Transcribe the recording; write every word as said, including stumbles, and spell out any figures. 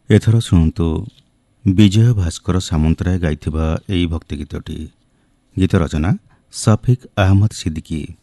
ଏଥର ଶୁଣନ୍ତୁ ବିଜୟ ଭାସ୍କର ସାମନ୍ତରାୟ ଗାଇଥିବା ଏହି ଭକ୍ତି ଗୀତଟି। ଗୀତ ରଚନା ସଫିକ୍ ଆହମଦ ସିଦ୍ଦିକୀ।